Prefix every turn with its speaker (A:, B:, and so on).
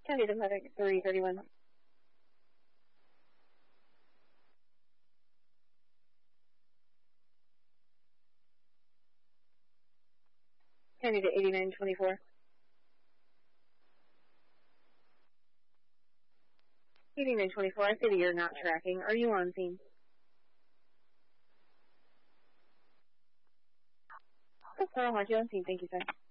A: County Pacific 331. County to 8924. 8924, I see that you're not tracking. Are you on scene? That's Pearl, aren't you on scene? Thank you, sir.